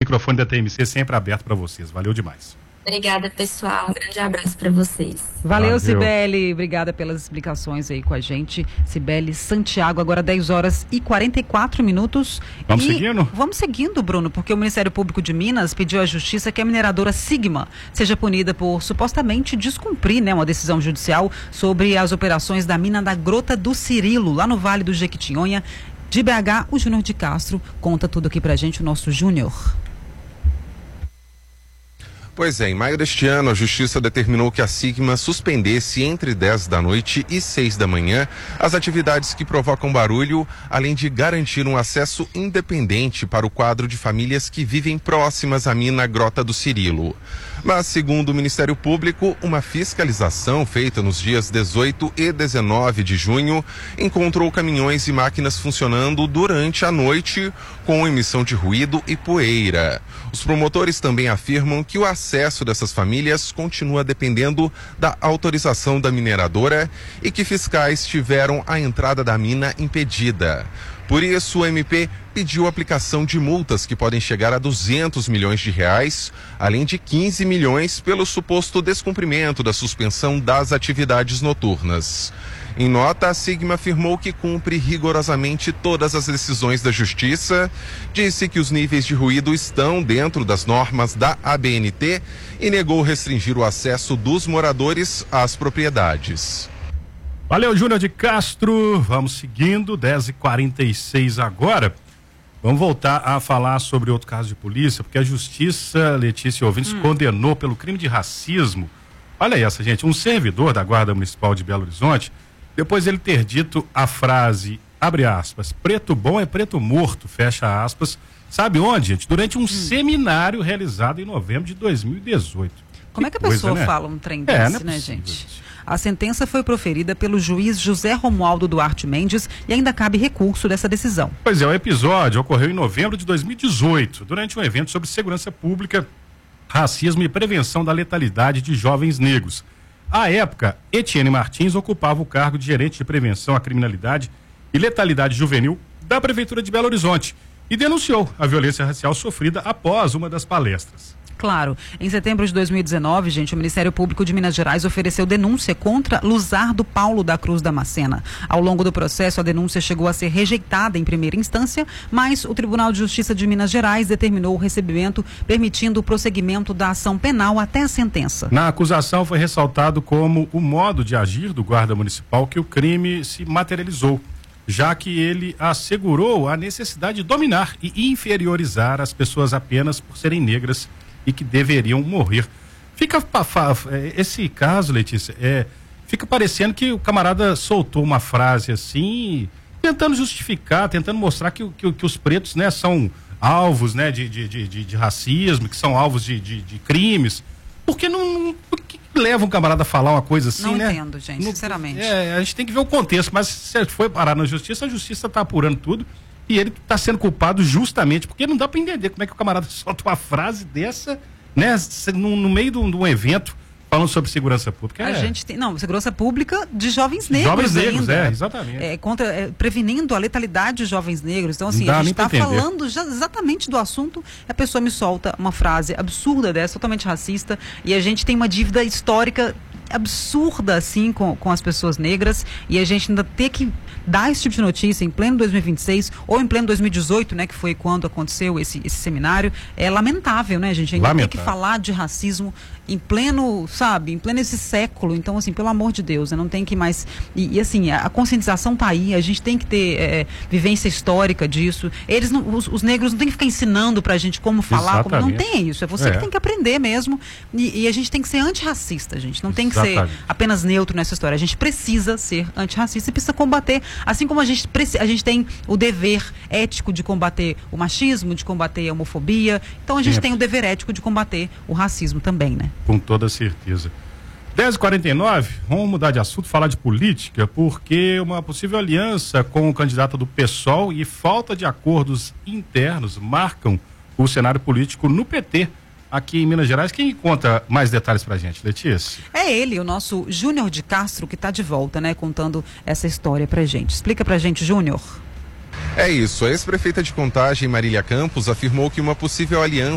microfone da TMC sempre aberto para vocês. Valeu demais. Obrigada, pessoal. Um grande abraço para vocês. Valeu, Cibele. Obrigada pelas explicações aí com a gente. Cibele Santiago, agora 10h44. Vamos seguindo? Vamos seguindo, Bruno, porque o Ministério Público de Minas pediu à Justiça que a mineradora Sigma seja punida por supostamente descumprir, uma decisão judicial sobre as operações da mina da Grota do Cirilo, lá no Vale do Jequitinhonha. De BH, o Júnior de Castro conta tudo aqui pra gente, o nosso Júnior. Pois é, em maio deste ano, a Justiça determinou que a Sigma suspendesse entre 10 da noite e 6 da manhã as atividades que provocam barulho, além de garantir um acesso independente para o quadro de famílias que vivem próximas à mina Grota do Cirilo. Mas, segundo o Ministério Público, uma fiscalização feita nos dias 18 e 19 de junho encontrou caminhões e máquinas funcionando durante a noite com emissão de ruído e poeira. Os promotores também afirmam que o acesso dessas famílias continua dependendo da autorização da mineradora e que fiscais tiveram a entrada da mina impedida. Por isso, o MP pediu a aplicação de multas que podem chegar a 200 milhões de reais, além de 15 milhões pelo suposto descumprimento da suspensão das atividades noturnas. Em nota, a Sigma afirmou que cumpre rigorosamente todas as decisões da Justiça, disse que os níveis de ruído estão dentro das normas da ABNT e negou restringir o acesso dos moradores às propriedades. Valeu, Júnior de Castro. Vamos seguindo, 10h46 agora. Vamos voltar a falar sobre outro caso de polícia, porque a Justiça, Letícia e ouvintes, condenou pelo crime de racismo. Olha essa, gente, um servidor da Guarda Municipal de Belo Horizonte, depois ele ter dito a frase, abre aspas, preto bom é preto morto, fecha aspas, sabe onde, gente? Durante um seminário realizado em novembro de 2018. Como é que a pessoa fala um trem desse, né, gente? A sentença foi proferida pelo juiz José Romualdo Duarte Mendes e ainda cabe recurso dessa decisão. Pois é, o episódio ocorreu em novembro de 2018, durante um evento sobre segurança pública, racismo e prevenção da letalidade de jovens negros. À época, Etienne Martins ocupava o cargo de gerente de prevenção à criminalidade e letalidade juvenil da Prefeitura de Belo Horizonte e denunciou a violência racial sofrida após uma das palestras. Claro, em setembro de 2019, gente, o Ministério Público de Minas Gerais ofereceu denúncia contra Luzardo Paulo da Cruz Damascena. Ao longo do processo, a denúncia chegou a ser rejeitada em primeira instância, mas o Tribunal de Justiça de Minas Gerais determinou o recebimento, permitindo o prosseguimento da ação penal até a sentença. Na acusação foi ressaltado como o modo de agir do guarda municipal que o crime se materializou, já que ele assegurou a necessidade de dominar e inferiorizar as pessoas apenas por serem negras e que deveriam morrer. Esse caso, Letícia, fica parecendo que o camarada soltou uma frase assim, tentando justificar, tentando mostrar que os pretos, né, são alvos, né, de racismo, que são alvos de crimes. Por que leva um camarada a falar uma coisa assim, né? Não entendo, gente, sinceramente. A gente tem que ver o contexto, mas se foi parar na justiça, a justiça está apurando tudo. E ele está sendo culpado justamente porque não dá para entender como é que o camarada solta uma frase dessa, né, no meio de um evento falando sobre segurança pública. A gente tem, segurança pública de jovens negros. Jovens negros, ainda. Exatamente. Prevenindo a letalidade de jovens negros. Então, assim, a gente está falando exatamente do assunto, a pessoa me solta uma frase absurda dessa, totalmente racista, e a gente tem uma dívida histórica absurda, assim, com as pessoas negras, e a gente ainda ter que dar esse tipo de notícia em pleno 2026 ou em pleno 2018, né, que foi quando aconteceu esse seminário, é lamentável, né, gente? A gente tem que falar de racismo em pleno esse século. Então, assim, pelo amor de Deus, não tem que mais... E assim, a conscientização tá aí, a gente tem que ter vivência histórica disso. Os negros não tem que ficar ensinando pra gente como falar, não tem isso, é você que tem que aprender mesmo, e a gente tem que ser antirracista, gente, não tem que ser apenas neutro nessa história, a gente precisa ser antirracista e precisa combater, assim como a gente tem o dever ético de combater o machismo, de combater a homofobia, então a gente tem o dever ético de combater o racismo também, né? Com toda certeza. 10h49, vamos mudar de assunto, falar de política, porque uma possível aliança com o candidato do PSOL e falta de acordos internos marcam o cenário político no PT, aqui em Minas Gerais. Quem conta mais detalhes pra gente, Letícia? É ele, o nosso Júnior de Castro, que tá de volta, né, contando essa história pra gente. Explica pra gente, Júnior. É isso, a ex-prefeita de Contagem, Marília Campos, afirmou que uma possível aliança